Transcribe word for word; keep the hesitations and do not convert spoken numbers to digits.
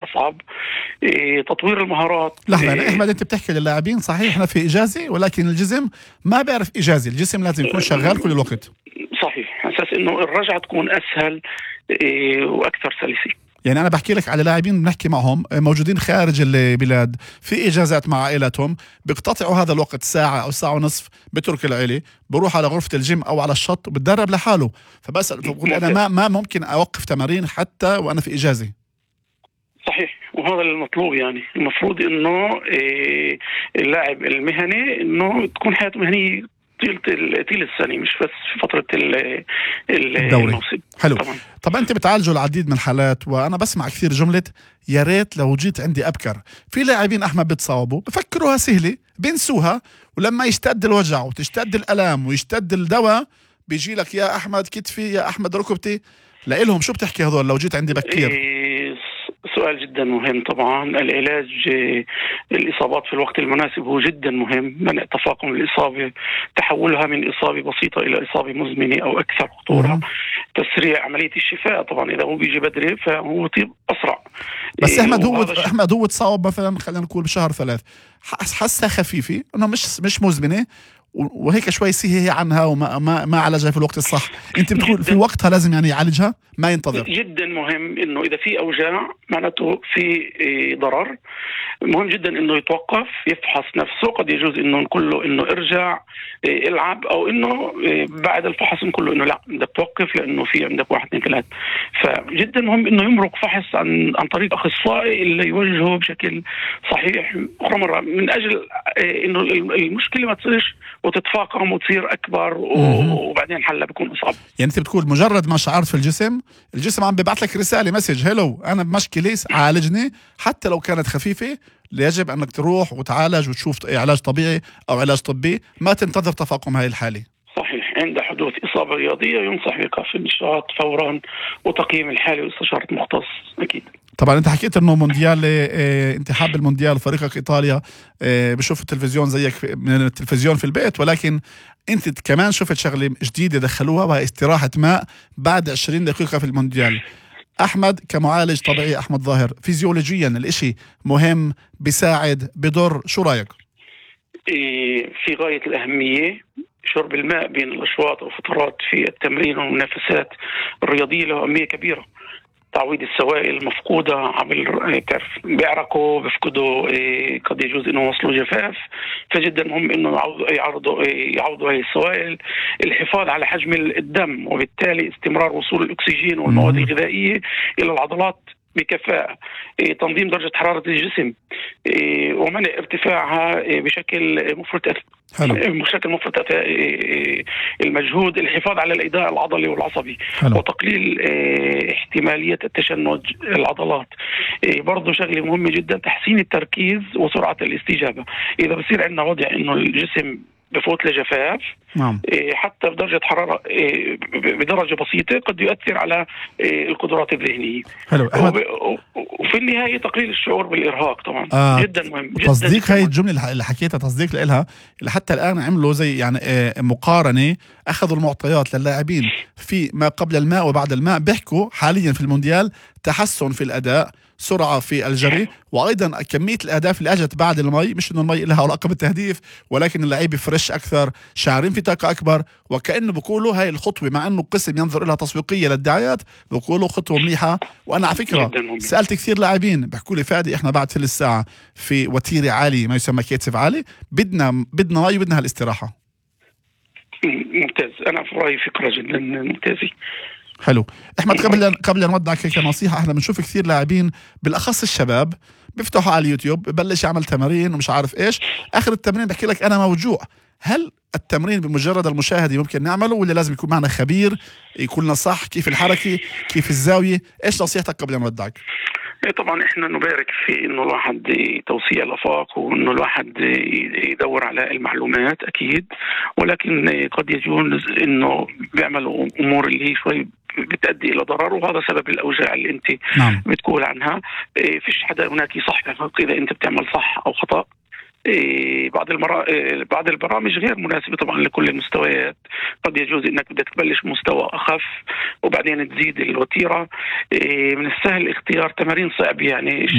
أصعب. إيه تطوير المهارات. لحظة إيه أحمد، أنت بتحكي للاعبين صحيح إحنا في إجازة، ولكن الجسم ما بيعرف إجازة، الجسم لازم يكون شغال كل الوقت. صحيح، أساس إنه الرجعة تكون أسهل إيه وأكثر سلسة. يعني أنا بحكي لك على لاعبين بنحكي معهم موجودين خارج البلاد في إجازات مع عائلتهم، بيقتطعوا هذا الوقت ساعة أو ساعة ونصف، بترك العيلة بروح على غرفة الجيم أو على الشط وبتدرب لحاله. فبسأل بقول أنا ما ما ممكن أوقف تمارين حتى وأنا في إجازة. صحيح، وهذا المطلوب. يعني المفروض إنه إيه اللاعب المهني إنه تكون حياته مهنية طيلة طيلة السنة، مش بس في فترة الموسم. حلو. طب أنت بتعالجوا العديد من الحالات، وأنا بسمع كثير جملة يا ريت لو جيت عندي أبكر. في لاعبين أحمد بتصاوبوا بفكروها سهلة بينسوها، ولما يشتد الوجع وتشتد الألام ويشتد الدواء بيجي لك يا أحمد كتفي، يا أحمد ركبتي. لإلهم شو بتحكي هذول لو جيت عندي بكير؟ إيه سؤال جدا مهم. طبعا العلاج الإصابات في الوقت المناسب هو جدا مهم. منع تفاقم الإصابة، تحولها من إصابة بسيطة إلى إصابة مزمنة أو أكثر خطورة، تسريع عملية الشفاء. طبعا إذا هو بيجي بدري فهو طيب أسرع. بس إيه أحمد هو أحمد هو تصاوب مثلا خلينا نقول بشهر ثلاث، حسها خفيفة إنه مش مش مزمنة وهيك شوي سهي عنها وما ما ما عالجها في الوقت الصح. انت بتقول في وقتها لازم يعني يعالجها ما ينتظر. جدا مهم انه اذا في اوجاع معناته في ضرر، مهم جدا انه يتوقف يفحص نفسه. قد يجوز انه نقول له انه ارجع العب، او انه بعد الفحص نقول له انه لا بدك توقف لانه في عندك واحد اثنين ثلاث. فجدا مهم انه يمرق فحص عن عن طريق اخصائي اللي يوجهه بشكل صحيح اخرى مره، من اجل انه المشكله ما تصيرش وتتفاقم وتصير اكبر وبعدين حلها بيكون اصعب. يعني انت بتقول مجرد ما شعرت في الجسم، الجسم عم بيبعث لك رساله مسج هلو انا بمشكله عالجني، حتى لو كانت خفيفه يجب انك تروح وتعالج وتشوف علاج طبيعي او علاج طبي، ما تنتظر تفاقم هاي الحاله. صحيح، عند حدوث اصابه رياضيه ينصح بايقاف النشاط فورا وتقييم الحاله واستشاره مختص اكيد. طبعا انت حكيت انه مونديال اه انت حاب المونديال، فريقك ايطاليا اه بشوف التلفزيون زيك من التلفزيون في البيت، ولكن انت كمان شفت شغله جديده دخلوها وهي استراحه ماء بعد عشرين دقيقه في المونديال. احمد كمعالج طبيعي احمد ظاهر، فيزيولوجيا الاشي مهم بيساعد بضر، شو رايك؟ إيه في غايه الاهميه شرب الماء بين الاشواط او فترات في التمرين والمنافسات الرياضيه له اهميه كبيره. تعويض السوائل المفقودة عبر بتعرف بيعرقوا بيفقدوا إيه قد يجوز انه وصلوا جفاف، فجدا مهم انه يعوضوا يعوضوا هذه السوائل. الحفاظ على حجم الدم وبالتالي استمرار وصول الاكسجين والمواد الغذائية الى العضلات بكفاءة. إيه تنظيم درجة حرارة الجسم، إيه ومنع ارتفاعها إيه بشكل مفرط بشكل مفرط إيه المجهود. الحفاظ على الإداء العضلي والعصبي حلو. وتقليل إيه احتمالية التشنج العضلات. إيه برضو شغلة مهمة جدا تحسين التركيز وسرعة الاستجابة. إذا بصير عندنا وضع إنه الجسم بفوت لجفاف نعم. إيه حتى بدرجة حرارة إيه بدرجة بسيطة قد يؤثر على إيه القدرات الذهنية. حلو. وب... وفي النهاية تقليل الشعور بالإرهاق طبعا آه. جدا مهم. جداً تصديق جداً هاي الجملة اللي حكيتها تصديق لإلها، اللي حتى الآن عملوا زي يعني آه مقارنة، أخذوا المعطيات للاعبين في ما قبل الماء وبعد الماء، بيحكوا حاليا في المونديال تحسن في الأداء، سرعة في الجري، وأيضا كمية الأهداف اللي أجت بعد المي، مش إنه المي لها علاقة بالتهديف، ولكن اللعيبة فريش أكثر، شعرين في طاقة أكبر، وكأنه بقولوا هاي الخطوة مع إنه قسم ينظر لها تسويقية للدعايات بقولوا خطوة مليحة. وأنا على فكرة سألت كثير لاعبين بحكوا لي فادي إحنا بعد ثلث ساعة في وتيرة عالي ما يسمى كيتسف عالي، بدنا بدنا مي وبدنا هالاستراحة. ممتاز، أنا في رأيي فكرة جدا ممتازة. حلو. احمد قبل قبل ان نودعك كنصيحه، احنا بنشوف كثير لاعبين بالاخص الشباب بيفتحوا على اليوتيوب ببلش يعمل تمارين ومش عارف ايش، اخر التمرين بحكي لك انا موجوع. هل التمرين بمجرد المشاهده ممكن نعمله، ولا لازم يكون معنا خبير يقول لنا صح كيف الحركه كيف الزاويه؟ ايش نصيحتك قبل ان نودعك؟ طبعا احنا نبارك في انه الواحد توسيع الافاق وانه الواحد يدور على المعلومات اكيد، ولكن قد يجوز انه بيعملوا امور اللي هي شوي بتؤدي الى ضرر، وهذا سبب الاوجاع اللي انت نعم. بتقول عنها. فيش حدا هناك يصححك اذا انت بتعمل صح او خطأ. إيه بعض المرا... إيه بعض البرامج غير مناسبة طبعا لكل المستويات. قد يجوز انك بدك تبلش مستوى اخف وبعدين تزيد الوتيرة. إيه من السهل اختيار تمارين صعب يعني